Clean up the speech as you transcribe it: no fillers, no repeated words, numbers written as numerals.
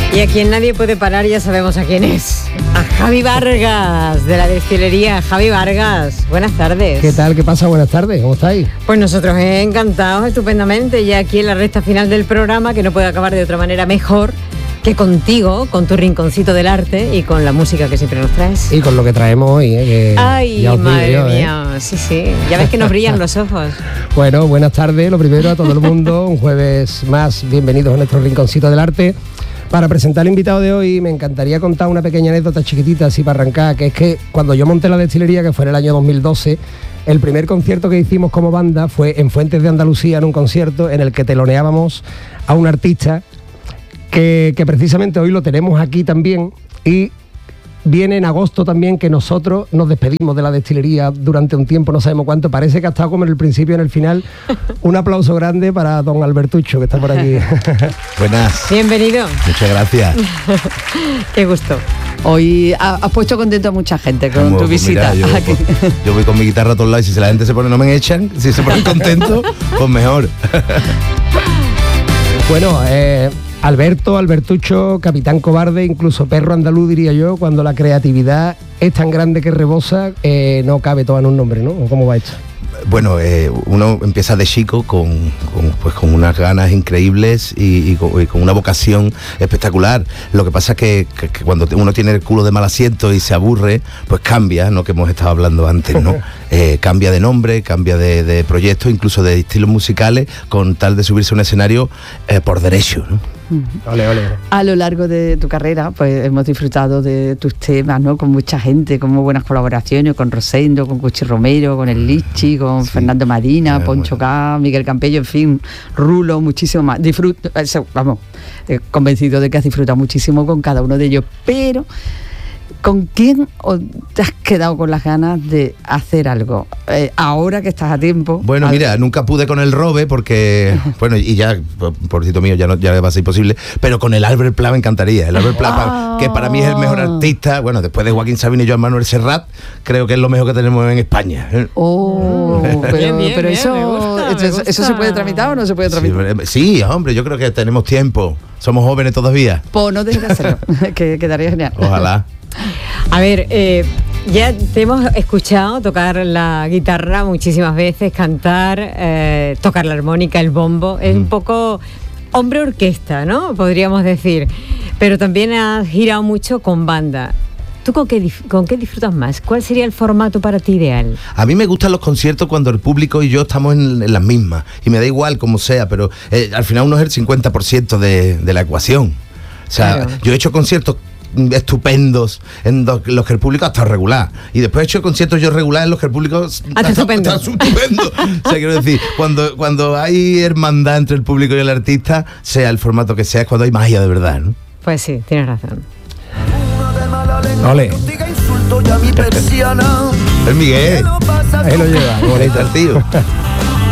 Y a quien nadie puede parar ya sabemos a quién es. A Javi Vargas, de la destilería. Javi Vargas, buenas tardes. ¿Qué tal? ¿Qué pasa? Buenas tardes, ¿cómo estáis? Pues nosotros encantados, estupendamente, ya aquí en la recta final del programa, que no puede acabar de otra manera mejor que contigo, con tu rinconcito del arte y con la música que siempre nos traes. Y con lo que traemos hoy, que ay, madre mía, sí, ya ves que nos brillan los ojos. Bueno, buenas tardes, lo primero a todo el mundo, un jueves más, bienvenidos a nuestro rinconcito del arte. Para presentar al invitado de hoy me encantaría contar una pequeña anécdota chiquitita así para arrancar, que es que cuando yo monté la destilería, que fue en el año 2012, el primer concierto que hicimos como banda fue en Fuentes de Andalucía, en un concierto en el que teloneábamos a un artista que precisamente hoy lo tenemos aquí también, y viene en agosto también, que nosotros nos despedimos de la destilería durante un tiempo, no sabemos cuánto, parece que ha estado como en el principio y en el final. Un aplauso grande para don Albertucho, que está por aquí. Buenas. Bienvenido. Muchas gracias. Qué gusto. Hoy has puesto contento a mucha gente con tu visita. Mira, yo voy con mi guitarra a todos lados y si la gente se pone, no me echan, si se ponen contentos, pues mejor. Bueno, Albertucho, capitán cobarde, incluso perro andaluz diría yo, cuando la creatividad es tan grande que rebosa, no cabe todo en un nombre, ¿no? ¿Cómo va esto? Bueno, uno empieza de chico con unas ganas increíbles y con una vocación espectacular. Lo que pasa es que cuando uno tiene el culo de mal asiento y se aburre, pues cambia, ¿no? Que hemos estado hablando antes, ¿no? Cambia de nombre, cambia de proyectos, incluso de estilos musicales, con tal de subirse a un escenario por derecho, ¿no? Ole, ole. A lo largo de tu carrera, pues hemos disfrutado de tus temas, ¿no? Con mucha gente, con muy buenas colaboraciones, con Rosendo, con Cuchi Romero, con el Lichi, con Fernando Marina, Poncho K, Miguel Campello, en fin, Rulo, muchísimo más. Convencido de que has disfrutado muchísimo con cada uno de ellos, pero ¿con quién te has quedado con las ganas de hacer algo? Ahora que estás a tiempo. Bueno, mira, nunca pude con el Robe porque, bueno, y ya, pobrecito mío, ya va a ser imposible, pero con el Albert Pla me encantaría. El Albert Pla, que para mí es el mejor artista, bueno, después de Joaquín Sabina y Joan Manuel Serrat, creo que es lo mejor que tenemos en España. Pero eso ¿se puede tramitar o no se puede tramitar? Sí, hombre, yo creo que tenemos tiempo. Somos jóvenes todavía. Pues no dejes de hacerlo, que quedaría genial. Ojalá. A ver, ya te hemos escuchado tocar la guitarra muchísimas veces, cantar, tocar la armónica, el bombo. Es un poco hombre orquesta, ¿no? Podríamos decir. Pero también has girado mucho con banda. ¿Tú con qué disfrutas más? ¿Cuál sería el formato para ti ideal? A mí me gustan los conciertos cuando el público y yo estamos en las mismas. Y me da igual como sea, pero al final uno es el 50% de la ecuación. O sea, claro. Yo he hecho conciertos estupendos en los que el público ha estado regular, y después he hecho conciertos yo regular en los que el público está estupendo. O sea, quiero decir, cuando hay hermandad entre el público y el artista, sea el formato que sea, es cuando hay magia de verdad, ¿no? Pues sí, tienes razón. Ole. El Miguel, ahí lo lleva, bonito el tío.